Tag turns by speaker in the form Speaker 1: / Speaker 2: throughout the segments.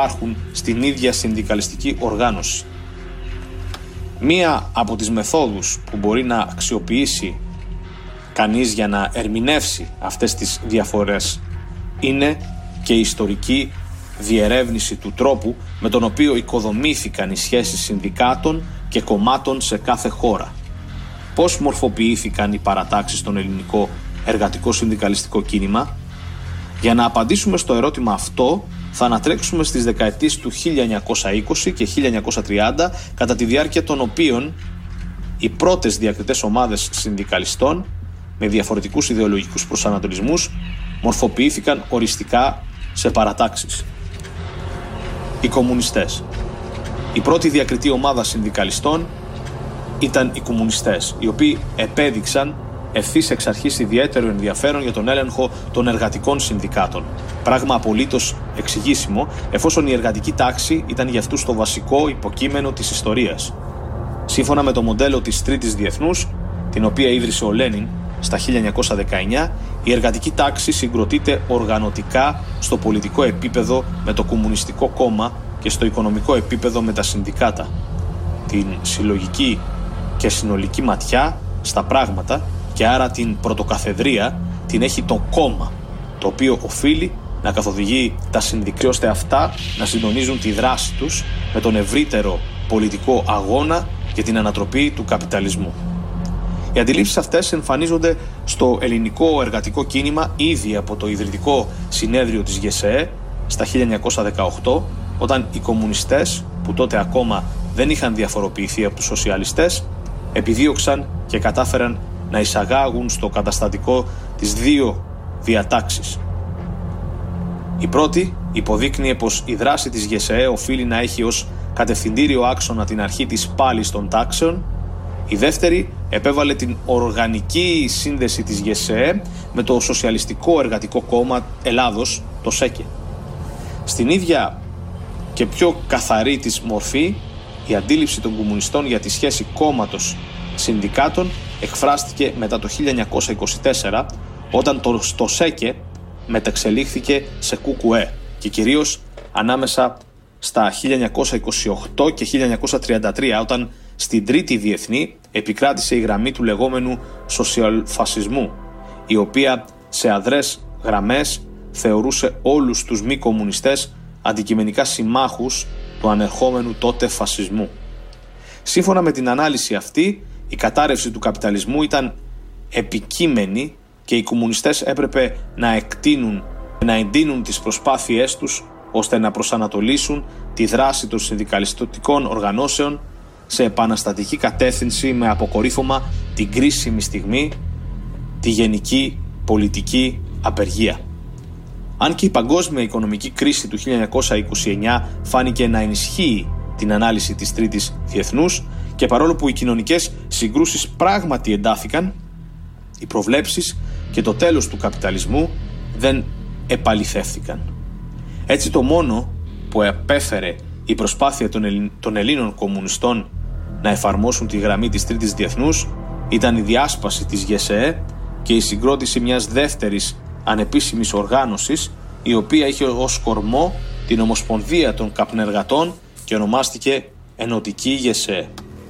Speaker 1: υπάρχουν στην ίδια συνδικαλιστική οργάνωση. Μία από τις μεθόδους που μπορεί να αξιοποιήσει κανείς για να ερμηνεύσει αυτές τις διαφορές είναι και η ιστορική διερεύνηση του τρόπου με τον οποίο οικοδομήθηκαν οι σχέσεις συνδικάτων και κομμάτων σε κάθε χώρα. Πώς μορφοποιήθηκαν οι παρατάξεις στον ελληνικό εργατικό συνδικαλιστικό κίνημα. Για να απαντήσουμε στο ερώτημα αυτό θα ανατρέξουμε στις δεκαετίες του 1920 και 1930, κατά τη διάρκεια των οποίων οι πρώτες διακριτές ομάδες συνδικαλιστών με διαφορετικούς ιδεολογικούς προσανατολισμούς μορφοποιήθηκαν οριστικά σε παρατάξεις. Οι κομμουνιστές. Η πρώτη διακριτή ομάδα συνδικαλιστών ήταν οι κομμουνιστές, οι οποίοι επέδειξαν ευθύς εξ αρχής ιδιαίτερο ενδιαφέρον για τον έλεγχο των εργατικών συνδικάτων. Πράγμα απολύτως εξηγήσιμο, εφόσον η εργατική τάξη ήταν για αυτούς το βασικό υποκείμενο της ιστορίας. Σύμφωνα με το μοντέλο της Τρίτης Διεθνούς, την οποία ίδρυσε ο Λένιν στα 1919, η εργατική τάξη συγκροτείται οργανωτικά στο πολιτικό επίπεδο με το Κομμουνιστικό Κόμμα και στο οικονομικό επίπεδο με τα συνδικάτα. Την συλλογική και συνολική ματιά στα πράγματα και άρα την πρωτοκαθεδρία την έχει το κόμμα, το οποίο οφείλει να καθοδηγεί τα συνδικάτα ώστε αυτά να συντονίζουν τη δράση τους με τον ευρύτερο πολιτικό αγώνα για την ανατροπή του καπιταλισμού. Οι αντιλήψεις αυτές εμφανίζονται στο ελληνικό εργατικό κίνημα ήδη από το ιδρυτικό συνέδριο της ΓΕΣΕΕ στα 1918, όταν οι κομμουνιστές, που τότε ακόμα δεν είχαν διαφοροποιηθεί από τους σοσιαλιστές, επιδίωξαν και κατάφεραν να εισαγάγουν στο καταστατικό τις δύο διατάξεις. Η πρώτη υποδείκνυε πως η δράση της ΓΕΣΕΕ οφείλει να έχει ως κατευθυντήριο άξονα την αρχή της πάλης των τάξεων. Η δεύτερη επέβαλε την οργανική σύνδεση της ΓΕΣΕΕ με το Σοσιαλιστικό Εργατικό Κόμμα Ελλάδος, το ΣΕΚΕ. Στην ίδια και πιο καθαρή της μορφή, η αντίληψη των κομμουνιστών για τη σχέση κόμματος συνδικάτων εκφράστηκε μετά το 1924, όταν το ΣΕΚΕ μεταξελίχθηκε σε ΚΚΕ και κυρίως ανάμεσα στα 1928 και 1933, όταν στην Τρίτη Διεθνή επικράτησε η γραμμή του λεγόμενου σοσιαλφασισμού, η οποία σε αδρές γραμμές θεωρούσε όλους τους μη κομμουνιστές αντικειμενικά συμμάχους του ανερχόμενου τότε φασισμού. Σύμφωνα με την ανάλυση αυτή, η κατάρρευση του καπιταλισμού ήταν επικείμενη και οι κομμουνιστές έπρεπε να εντείνουν τις προσπάθειές τους ώστε να προσανατολίσουν τη δράση των συνδικαλιστικών οργανώσεων σε επαναστατική κατεύθυνση, με αποκορύφωμα την κρίσιμη στιγμή, τη γενική πολιτική απεργία. Αν και η παγκόσμια οικονομική κρίση του 1929 φάνηκε να ενισχύει την ανάλυση της Τρίτης Διεθνούς και παρόλο που οι κοινωνικές συγκρούσεις πράγματι εντάθηκαν, οι προβλέψεις και το τέλος του καπιταλισμού δεν επαληθεύθηκαν. Έτσι το μόνο που επέφερε η προσπάθεια των Ελλήνων κομμουνιστών να εφαρμόσουν τη γραμμή της Τρίτης Διεθνούς ήταν η διάσπαση της ΓΕΣΕΕ και η συγκρότηση μιας δεύτερης ανεπίσημης οργάνωσης, η οποία είχε ως κορμό την Ομοσπονδία των Καπνεργατών και ονομάστηκε Ενωτική ΓΕΣΕΕ.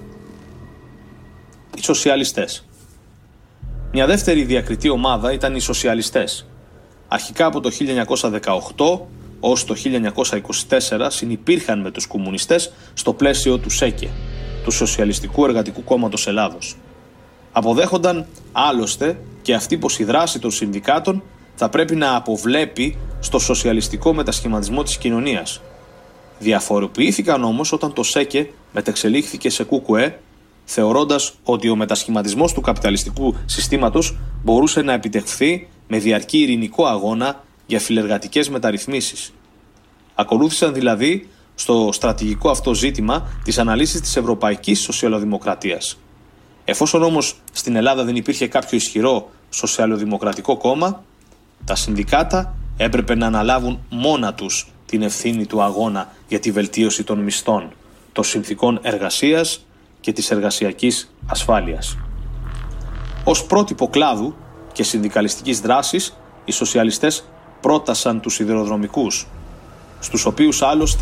Speaker 1: Οι σοσιαλιστές. Μια δεύτερη διακριτή ομάδα ήταν οι σοσιαλιστές. Αρχικά από το 1918 ως το 1924 συνυπήρχαν με τους κομμουνιστές στο πλαίσιο του ΣΕΚΕ, του Σοσιαλιστικού Εργατικού Κόμματος Ελλάδος. Αποδέχονταν άλλωστε και αυτοί πως η δράση των συνδικάτων θα πρέπει να αποβλέπει στο σοσιαλιστικό μετασχηματισμό της κοινωνίας. Διαφοροποιήθηκαν όμως όταν το ΣΕΚΕ μεταξελίχθηκε σε ΚΚΕ, θεωρώντας ότι ο μετασχηματισμός του καπιταλιστικού συστήματος μπορούσε να επιτευχθεί με διαρκή ειρηνικό αγώνα για φιλεργατικές μεταρρυθμίσεις. Ακολούθησαν δηλαδή στο στρατηγικό αυτό ζήτημα τις αναλύσεις της ευρωπαϊκής σοσιαλοδημοκρατίας. Εφόσον όμως στην Ελλάδα δεν υπήρχε κάποιο ισχυρό σοσιαλοδημοκρατικό κόμμα, τα συνδικάτα έπρεπε να αναλάβουν μόνα τους την ευθύνη του αγώνα για τη βελτίωση των μισθών, των συνθηκών εργασίας και της εργασιακής ασφάλειας. Ως πρότυπο κλάδου και συνδικαλιστικής δράσης, οι σοσιαλιστές πρότασαν τους σιδηροδρομικούς, στους οποίους άλλωστε